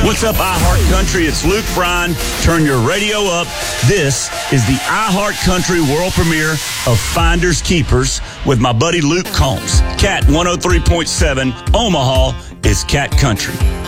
What's up, iHeart Country? It's Luke Bryan. Turn your radio up. This is the iHeart Country world premiere of Finders Keepers with my buddy Luke Combs. Cat 103.7 Omaha is Cat Country.